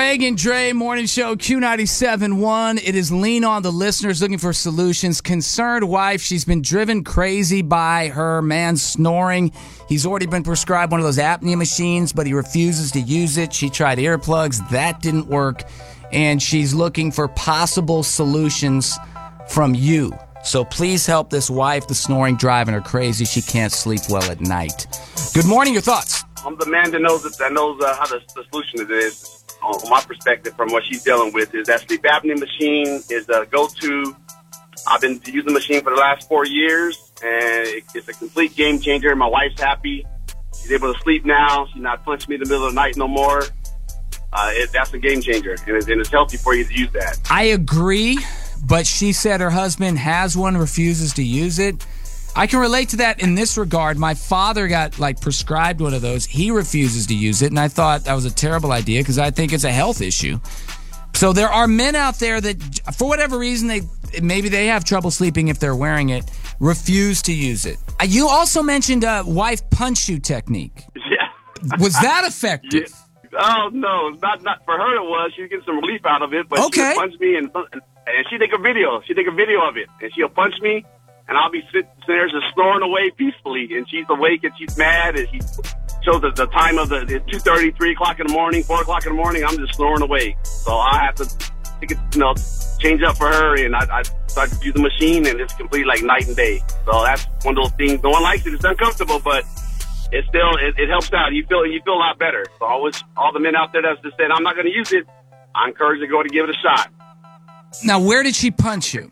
Greg and Dre Morning Show, Q97.1. It is Lean On the Listeners looking for solutions. Concerned wife, she's been driven crazy by her man snoring. He's already been prescribed one of those apnea machines, but he refuses to use it. She tried earplugs. That didn't work. And she's looking for possible solutions from you. So please help this wife. The snoring driving her crazy. She can't sleep well at night. Good morning. Your thoughts? I'm the man that knows how the solution is. On my perspective, from what she's dealing with, is that sleep apnea machine is a go-to. I've been using the machine for the last 4 years, and it's a complete game changer. My wife's happy. She's able to sleep now. She's not punching me in the middle of the night no more. That's a game changer, and it's healthy for you to use that. I agree, but she said her husband has one, refuses to use it. I can relate to that in this regard. My father got prescribed one of those. He refuses to use it, and I thought that was a terrible idea because I think it's a health issue. So there are men out there that, for whatever reason, maybe they have trouble sleeping if they're wearing it, refuse to use it. You also mentioned a wife punch you technique. Yeah. Was that effective? Yeah. Oh, no. Not for her it was. She'd get some relief out of it, but okay. She'd punch me, and she'd take a video. She'd take a video of it, and she'll punch me. And I'll be sitting there just snoring away peacefully. And she's awake and she's mad. And she shows the time of the 2:30, 3 o'clock in the morning, 4 o'clock in the morning. I'm just snoring away. So I have to change up for her. And I start to use the machine, and it's complete like night and day. So that's one of those things. No one likes it. It's uncomfortable, but it's still, it helps out. You feel a lot better. So all the men out there that just said, I'm not going to use it, I encourage you to go to give it a shot. Now, where did she punch you?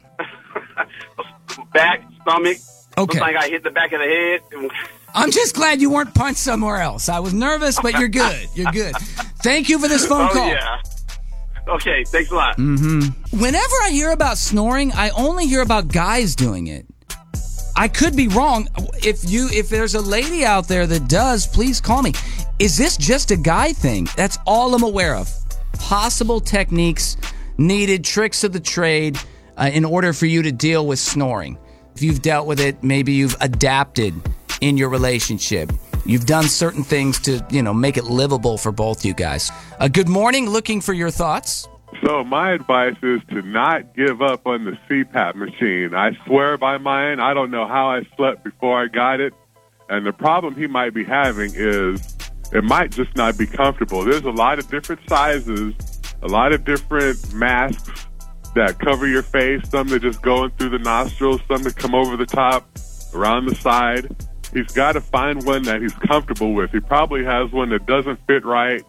Back, stomach. Okay. Sometimes I hit the back of the head. I'm just glad you weren't punched somewhere else. I was nervous, but you're good. You're good. Thank you for this phone call. Yeah. Okay, thanks a lot. Mm-hmm. Whenever I hear about snoring, I only hear about guys doing it. I could be wrong. If there's a lady out there that does, please call me. Is this just a guy thing? That's all I'm aware of. Possible techniques needed, tricks of the trade, in order for you to deal with snoring. If you've dealt with it, maybe you've adapted in your relationship. You've done certain things to, make it livable for both you guys. Good morning, looking for your thoughts. So my advice is to not give up on the CPAP machine. I swear by mine. I don't know how I slept before I got it. And the problem he might be having is it might just not be comfortable. There's a lot of different sizes, a lot of different masks that cover your face, some that just go in through the nostrils, some that come over the top, around the side. He's got to find one that he's comfortable with. He probably has one that doesn't fit right.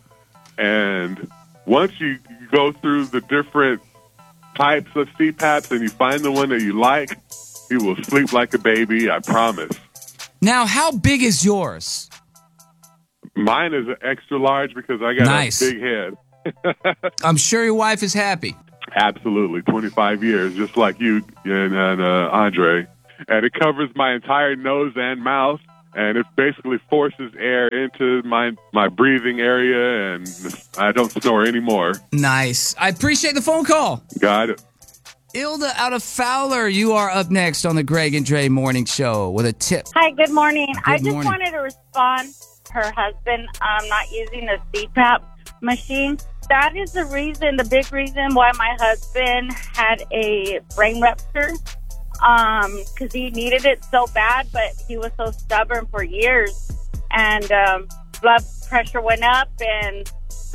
And once you go through the different types of CPAPs and you find the one that you like, he will sleep like a baby, I promise. Now, how big is yours? Mine is an extra large because I got Nice. a big head. I'm sure your wife is happy. Absolutely. 25 years, just like you and Andre. And it covers my entire nose and mouth, and it basically forces air into my breathing area, and I don't snore anymore. Nice. I appreciate the phone call. Got it. Ilda out of Fowler, you are up next on the Greg and Dre Morning Show with a tip. Hi, good morning. I just morning. wanted to respond to her husband not using the CPAP machine. That is the big reason why my husband had a brain rupture, because he needed it so bad, but he was so stubborn for years, and blood pressure went up, and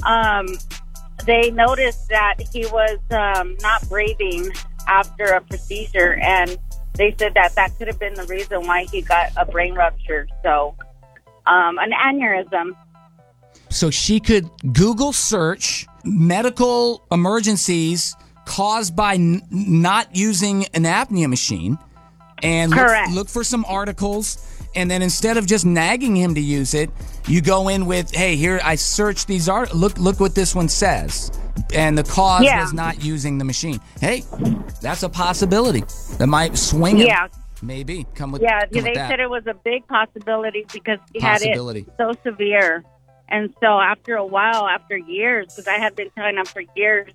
they noticed that he was not breathing after a procedure, and they said that could have been the reason why he got a brain rupture, so an aneurysm. So she could Google search medical emergencies caused by not using an apnea machine and look for some articles. And then instead of just nagging him to use it, you go in with, hey, here, I searched these articles. Look what this one says. And the cause was not using the machine. Hey, that's a possibility that might swing him. Yeah. Maybe. They said it was a big possibility because he had it so severe. And so after a while, after years, because I had been telling him for years,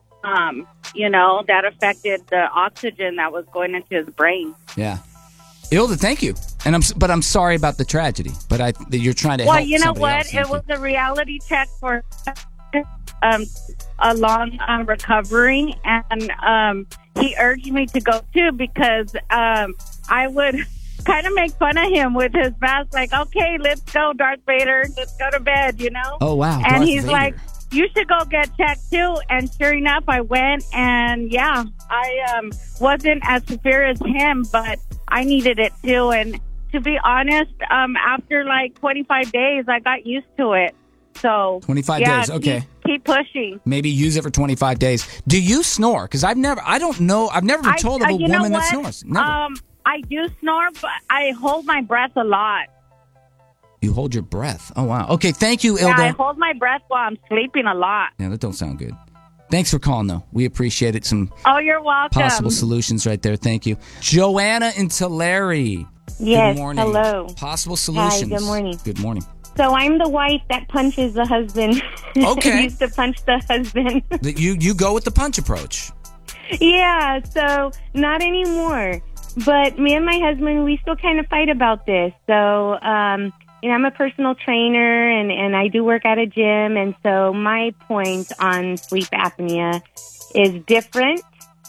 that affected the oxygen that was going into his brain. Yeah. Ilda, thank you. But I'm sorry about the tragedy. But you're trying to help somebody else. Well, you know what? It was a reality check for along recovery, and he urged me to go too because I would kind of make fun of him with his mask, like, okay, let's go, Darth Vader, let's go to bed, you know? Oh, wow. And Darth he's Vader. like, you should go get checked too. And sure enough, I went, and yeah, I wasn't as severe as him, but I needed it too. And to be honest, after like 25 days, I got used to it. So 25 yeah, days, okay. Keep pushing. Maybe use it for 25 days. Do you snore? Because I've never been told of a you know woman that what? snores. Never. I do snore, but I hold my breath a lot. You hold your breath. Oh, wow. Okay, thank you, Yeah, Ilda. I hold my breath while I'm sleeping a lot. Yeah, that don't sound good. Thanks for calling, though. We appreciate it. Some Oh, you're welcome. possible solutions right there. Thank you. Joanna in Tulare. Yes, Good morning. hello. Possible solutions. Hi, good morning. Good morning. So I'm the wife that punches the husband. Okay. Used to punch the husband. You go with the punch approach. Yeah, so not anymore. But me and my husband, we still kind of fight about this. So, I'm a personal trainer and I do work at a gym. And so my point on sleep apnea is different.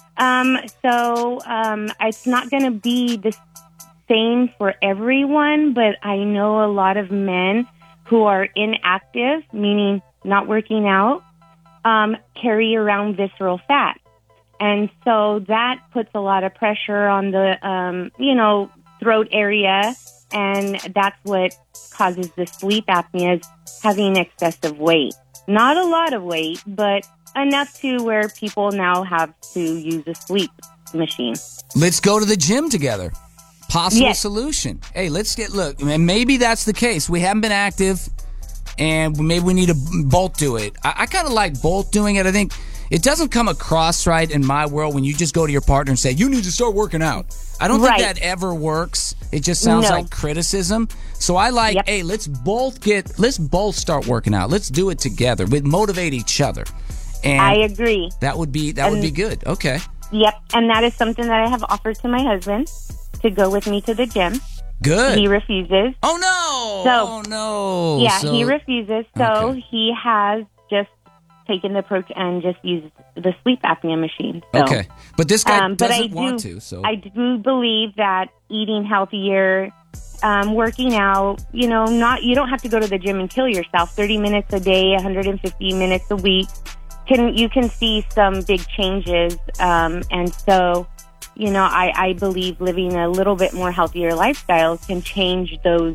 It's not going to be the same for everyone, but I know a lot of men who are inactive, meaning not working out, carry around visceral fat. And so that puts a lot of pressure on the, throat area, and that's what causes the sleep apnea, is having excessive weight. Not a lot of weight, but enough to where people now have to use a sleep machine. Let's go to the gym together. Possible Yes. solution. Hey, look, and maybe that's the case. We haven't been active, and maybe we need to both do it. I kind of like both doing it. I think it doesn't come across right in my world when you just go to your partner and say, you need to start working out. I don't Right. think that ever works. It just sounds No. like criticism. So I like, Yep. hey, let's both start working out. Let's do it together. We motivate each other. And I agree. that would be good. Okay. Yep, and that is something that I have offered to my husband, to go with me to the gym. Good. He refuses. Oh no! So- Oh no! Yeah, So- he refuses. So Okay. he has just taken the approach and just used the sleep apnea machine. So, Okay, but this guy but doesn't want to. So I do believe that eating healthier, working out, you don't have to go to the gym and kill yourself. 30 minutes a day, 150 minutes a week, you can see some big changes. And so, I believe living a little bit more healthier lifestyle can change those,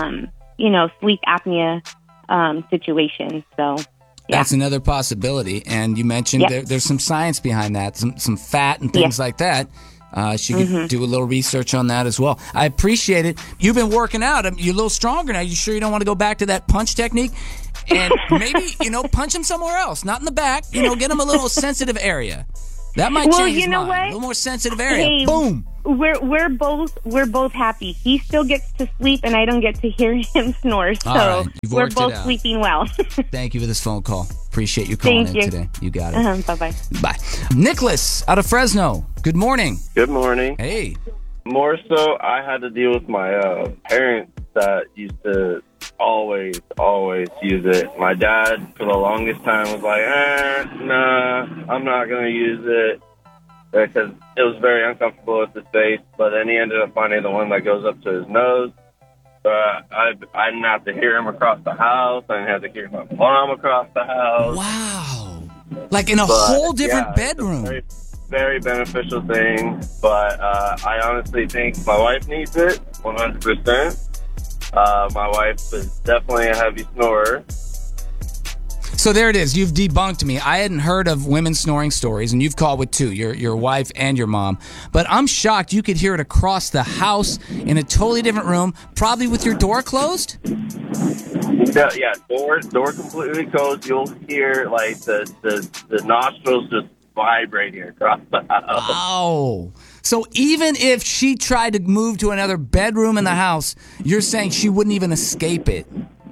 sleep apnea situations. So. Yeah. that's another possibility. And you mentioned Yep. there's some science behind that, some fat and things Yes. like that. She could do a little research on that as well. I appreciate it. You've been working out. You're a little stronger now. You sure you don't want to go back to that punch technique? And maybe, punch him somewhere else, not in the back. Get him a little sensitive area. That might Well, change his you know mind. what? A little more sensitive area. Hey, Boom. We're both happy. He still gets to sleep, and I don't get to hear him snore. So All right. You've we're worked it both out. sleeping well. Thank you for this phone call. Appreciate you calling Thank in you. today. You got it. Bye bye. Bye. Nicholas out of Fresno. Good morning. Good morning. Hey. More so, I had to deal with my parents that used to always use it. My dad, for the longest time, was like, nah, I'm not going to use it, because it was very uncomfortable with his face. But then he ended up finding the one that goes up to his nose. I didn't have to hear him across the house. I didn't have to hear my mom across the house. Wow. Like in a But, whole different yeah, it's a bedroom. Very, very beneficial thing. But I honestly think my wife needs it 100%. My wife is definitely a heavy snorer. So there it is. You've debunked me. I hadn't heard of women snoring stories, and you've called with two, your wife and your mom. But I'm shocked you could hear it across the house in a totally different room, probably with your door closed? Yeah, door completely closed. You'll hear like the nostrils just vibrating across the house. Wow. So even if she tried to move to another bedroom in the house, you're saying she wouldn't even escape it?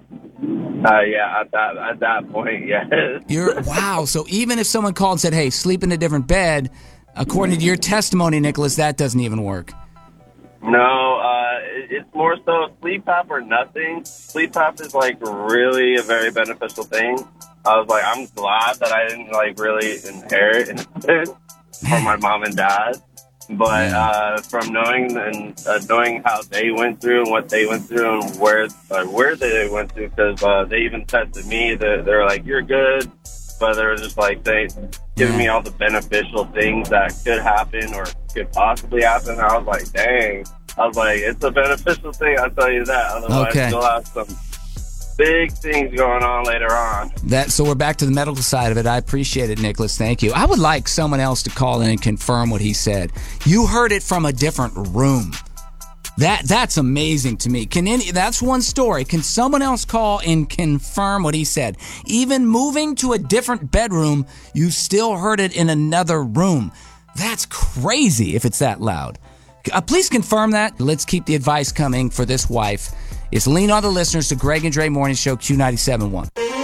Yeah, at that point, yes. Wow. So even if someone called and said, hey, sleep in a different bed, according to your testimony, Nicholas, that doesn't even work. No, it's more so sleep app or nothing. Sleep app is like really a very beneficial thing. I was like, I'm glad that I didn't like really inherit it from my mom and dad. But from knowing knowing how they went through and what they went through and where they went through, because they even said to me that they were like, "You're good," but they were just like giving me all the beneficial things that could happen or could possibly happen. I was like, "Dang!" I was like, "It's a beneficial thing." I'll tell you that. Otherwise, you'll have some big things going on later on. So we're back to the medical side of it. I appreciate it, Nicholas. Thank you. I would like someone else to call in and confirm what he said. You heard it from a different room. That's amazing to me. That's one story. Can someone else call and confirm what he said? Even moving to a different bedroom, you still heard it in another room. That's crazy if it's that loud. Please confirm that. Let's keep the advice coming for this wife. It's Lean on the Listeners to Greg and Dre Morning Show, Q97.1.